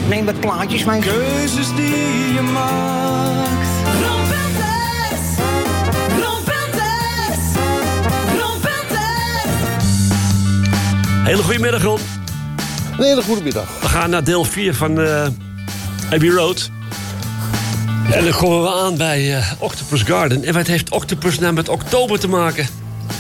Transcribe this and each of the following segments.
Neem wat plaatjes mee. Keuzes die je maakt. Ron Pelters. Ron Pelters. Ron Pelters. Hele goedemiddag, Ron. Een hele goede middag. We gaan naar deel 4 van Abbey Road. En dan komen we aan bij Octopus Garden. En wat heeft Octopus nou met oktober te maken?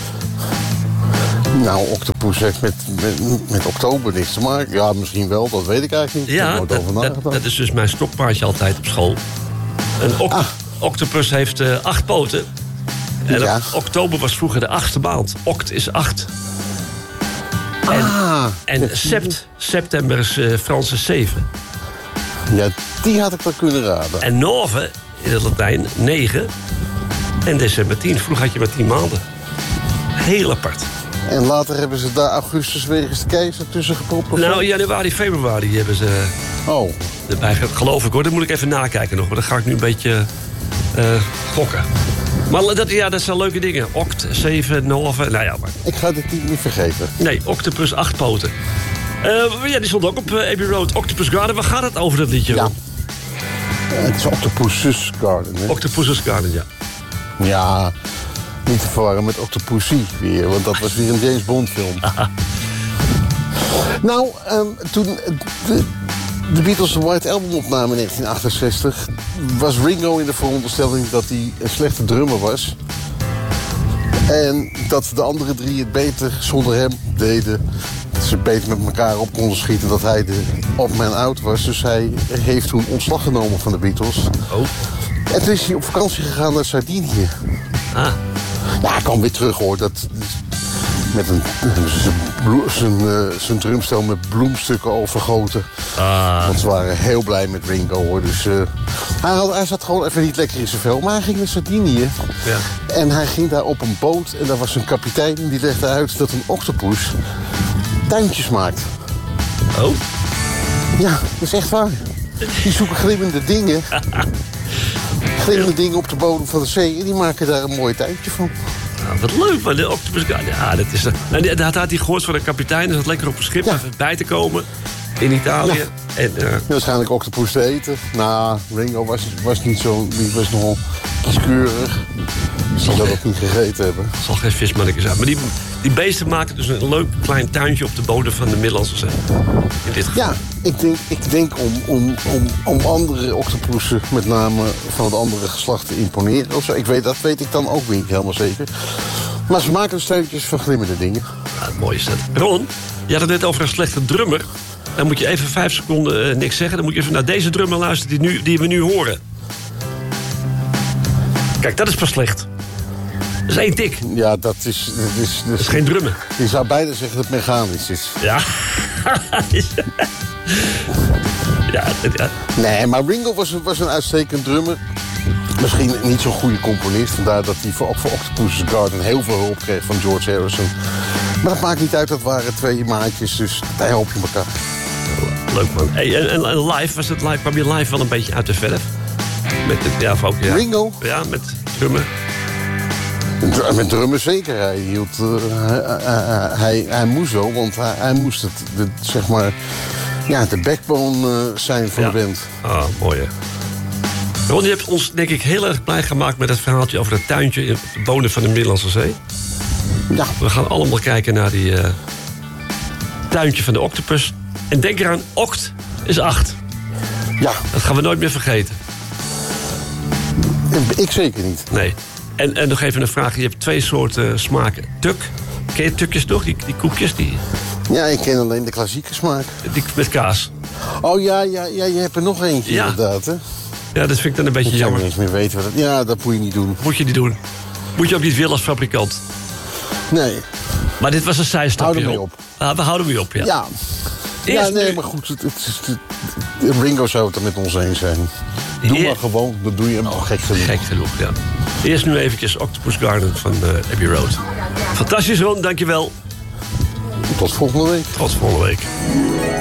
Nou, Octopus heeft met oktober niks te maken. Ja, misschien wel, dat weet ik eigenlijk niet. Ja, Ik heb er nooit over nagedacht. dat is dus mijn stokpaardje altijd op school. Een octopus heeft 8 poten. En Ja. oktober was vroeger de 8e maand. Oct is 8. En september is Frans 7. Ja, die had ik wel kunnen raden. En nove in het Latijn 9. En december 10. Vroeger had je maar 10 maanden. Heel apart. En later hebben ze daar augustus wegens de keizer tussen gepropt. of zo? Nou, januari, februari hebben ze Oh, erbij, geloof ik hoor. Dat moet ik even nakijken nog. Maar dan ga ik nu een beetje gokken. Maar dat zijn leuke dingen. Oct, 7, 9. Nou ja, maar. ik ga dit niet vergeten. Nee, Octopus 8 poten. Die stond ook op Abbey Road. Octopus Garden. Waar gaat het over, dat liedje? Ja. Het is Octopus Garden, hè? Octopus Garden, ja. Ja, niet te verwarren met Octopussy weer, want dat was weer een James Bond film. Nou, toen de Beatles de White Album opnamen in 1968... was Ringo in de veronderstelling dat hij een slechte drummer was. En dat de andere 3 het beter zonder hem deden. Dat ze beter met elkaar op konden schieten, dat hij de opman out was. Dus hij heeft toen ontslag genomen van de Beatles. Oh. En toen is hij op vakantie gegaan naar Sardinië. Ah. Ja, hij kwam weer terug, hoor. Dat, met zijn drumstel met bloemstukken overgoten. Want ze waren heel blij met Ringo, hoor. Dus hij zat gewoon even niet lekker in zijn vel. Maar hij ging naar Sardinië. Ja. En hij ging daar op een boot. En daar was een kapitein en die legde uit dat een octopus tuintjes maakt. Oh? Ja, dat is echt waar. Die zoeken glimmende dingen. Glimmende dingen op de bodem van de zee. En die maken daar een mooi tuintje van. Nou, wat leuk, man. De Octopus Garden. Ja, dat is... Dat had hij gehoord van de kapitein. Dus het lekker op een schip even bij te komen. In Italië. Ja. En, waarschijnlijk octopus te eten. Nou, Ringo was niet zo... Die was nogal kieskeurig. Die zal dat ook niet gegeten hebben. zal geen vismannetje zijn. Maar die beesten maken dus een leuk klein tuintje op de bodem van de Middellandse Zee. In dit geval. Ja, ik denk om andere octopussen, met name van het andere geslacht, te imponeren of zo. Dat weet ik dan ook niet helemaal zeker. Maar ze maken dus tuintjes van glimmende dingen. Ja, mooi is dat. Ron, je had het net over een slechte drummer. Dan moet je even 5 seconden niks zeggen. Dan moet je even naar deze drummer luisteren die we nu horen. Kijk, dat is pas slecht. Dat is 1 tik. Ja, dat is Dat is geen drummen. Je zou bijna zeggen dat het mechanisch is. Ja. Ja. Nee, maar Ringo was een uitstekend drummer. Misschien niet zo'n goede componist. Vandaar dat hij ook voor Octopus Garden heel veel hulp kreeg van George Harrison. Maar dat maakt niet uit, dat waren 2 maatjes. Dus daar help je elkaar. Leuk, man. Hey, en live, was het live? Kwam je live wel een beetje uit de verf? Met het, ja, ook, ja. Ringo? Ja, met drummen. Met drummen zeker. Hij moest wel, want hij moest zeg maar, de backbone zijn van de band. Ah, mooi, hè. Ron, je hebt ons denk ik heel erg blij gemaakt met het verhaaltje over dat tuintje op de bodem van de Middellandse Zee. Ja. We gaan allemaal kijken naar die tuintje van de octopus. En denk eraan, oct is 8. Ja. Dat gaan we nooit meer vergeten. Ik zeker niet. Nee. En nog even een vraag. Je hebt 2 soorten smaken. Tuk. Ken je tukjes toch? Die koekjes. Ja, ik ken alleen de klassieke smaak. Die met kaas. Oh ja, je hebt er nog eentje inderdaad, hè? Ja, dat vind ik dan een beetje jammer. Ik zou niet eens meer weten wat het... Ja, dat moet je niet doen. Moet je niet doen. Moet je ook niet willen als fabrikant. Nee. Maar dit was een zijstapje. Houden we op. We houden we op, ja. Ja, nee, maar goed. Ringo zou het er met ons eens zijn. Doe maar gewoon, dan doe je hem al gek genoeg. Gek genoeg, ja. Eerst nu eventjes Octopus Garden van Abbey Road. Fantastisch, Ron, dankjewel. Tot volgende week. Tot volgende week.